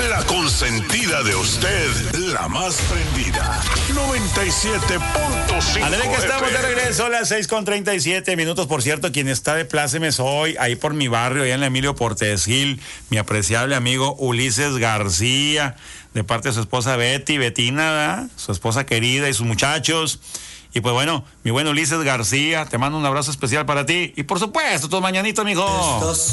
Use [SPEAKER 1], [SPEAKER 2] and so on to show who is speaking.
[SPEAKER 1] La consentida de usted, la más prendida. 97.5.
[SPEAKER 2] André, que estamos de regreso a las 6:37 minutos. Por cierto, quien está de plácemes hoy, ahí por mi barrio, allá en la Emilio Portes Gil, mi apreciable amigo Ulises García, de parte de su esposa Betina, ¿verdad? Su esposa querida y sus muchachos. Y pues bueno, mi buen Ulises García, te mando un abrazo especial para ti. Y por supuesto, tus mañanitos, mijo.